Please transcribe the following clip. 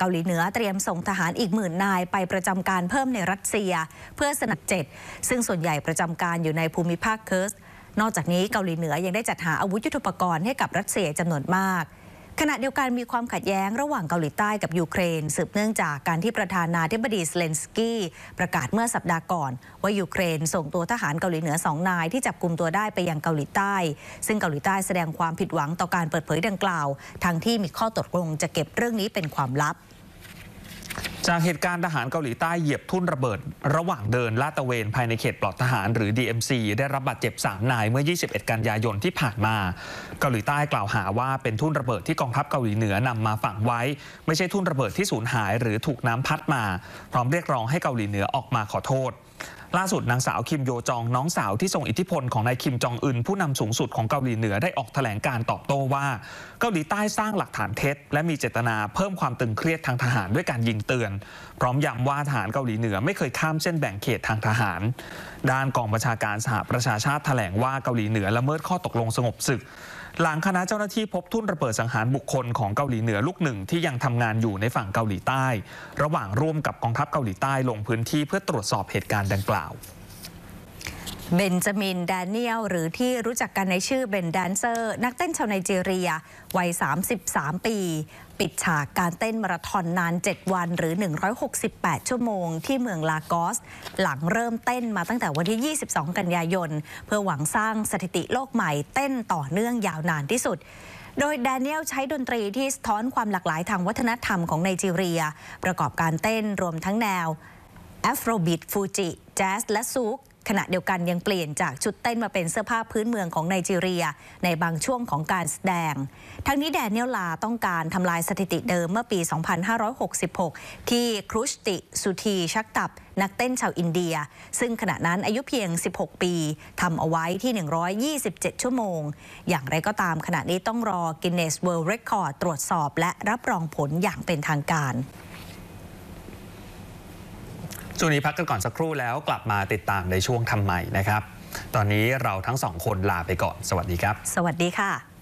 าหลีเหนือเตรียมส่งทหารอีก10,000 นายไปประจำการเพิ่มในรัสเซียเพื่อสนับ7ซึ่งส่วนใหญ่ประจำการอยู่ในภูมิภาคเคิร์สนอกจากนี้เกาหลีเหนือยังได้จัดหาอาวุธยุทโธปกรณ์ให้กับรัสเซียจำนวนมากขณะเดียวกันมีความขัดแย้งระหว่างเกาหลีใต้กับยูเครนสืบเนื่องจากการที่ประธานาธิบดีเซเลนสกี้ประกาศเมื่อสัปดาห์ก่อนว่ายูเครนส่งตัวทหารเกาหลีเหนือ2 นายที่จับกุมตัวได้ไปยังเกาหลีใต้ซึ่งเกาหลีใต้แสดงความผิดหวังต่อการเปิดเผยดังกล่าวทั้งที่มีข้อตกลงจะเก็บเรื่องนี้เป็นความลับจากเหตุการณ์ทหารเกาหลีใต้เหยียบทุ่นระเบิดระหว่างเดินลาดตระเวนภายในเขตปลอดทหารหรือ DMC ได้รับบาดเจ็บ3 นายเมื่อ 21 กันยายนที่ผ่านมาเกาหลีใต้กล่าวหาว่าเป็นทุ่นระเบิดที่กองทัพเกาหลีเหนือนำมาฝังไว้ไม่ใช่ทุ่นระเบิดที่สูญหายหรือถูกน้ำพัดมาพร้อมเรียกร้องให้เกาหลีเหนือออกมาขอโทษล่าสุดนางสาวคิมโยจองน้องสาวที่ทรงอิทธิพลของนายคิมจองอึนผู้นำสูงสุดของเกาหลีเหนือได้ออกแถลงการตอบโต้ว่าเกาหลีใต้สร้างหลักฐานเท็จและมีเจตนาเพิ่มความตึงเครียดทางทหารด้วยการยิงเตือนพร้อมย้ำว่าทหารเกาหลีเหนือไม่เคยข้ามเส้นแบ่งเขตทางทหารด้านกองบัญชาการสหประชาชาติแถลงว่าเกาหลีเหนือละเมิดข้อตกลงสงบศึกหลังคณะเจ้าหน้าที่พบทุ่นระเบิดสังหารบุคคลของเกาหลีเหนือลูกหนึ่งที่ยังทำงานอยู่ในฝั่งเกาหลีใต้ระหว่างร่วมกับกองทัพเกาหลีใต้ลงพื้นที่เพื่อตรวจสอบเหตุการณ์ดังกล่าวเบนจามินแดเนียลหรือที่รู้จักกันในชื่อเบนแดนเซอร์นักเต้นชาวไนจีเรียวัย33 ปีปิดฉากการเต้นมาราธอนนาน7 วันหรือ168 ชั่วโมงที่เมืองลากอสหลังเริ่มเต้นมาตั้งแต่วันที่22 กันยายนเพื่อหวังสร้างสถิติโลกใหม่เต้นต่อเนื่องยาวนานที่สุดโดยแดเนียลใช้ดนตรีที่สะท้อนความหลากหลายทางวัฒนธรรมของไนจีเรียประกอบการเต้นรวมทั้งแนวแอฟโรบีทฟูจิแจ๊สและซูกขณะเดียวกันยังเปลี่ยนจากชุดเต้นมาเป็นเสื้อผ้าพื้นเมืองของไนจีเรียในบางช่วงของการแสดงทั้งนี้แดเนียลลาต้องการทำลายสถิติเดิมเมื่อปี 2566 ที่ครุชติสุธีชักตับนักเต้นชาวอินเดียซึ่งขณะนั้นอายุเพียง16 ปีทำเอาไว้ที่127 ชั่วโมงอย่างไรก็ตามขณะนี้ต้องรอ Guinness World Record ตรวจสอบและรับรองผลอย่างเป็นทางการช่วงนี้พักกันก่อนสักครู่แล้วกลับมาติดตามในช่วงทำใหม่นะครับตอนนี้เราทั้ง2 คนลาไปก่อนสวัสดีครับสวัสดีค่ะ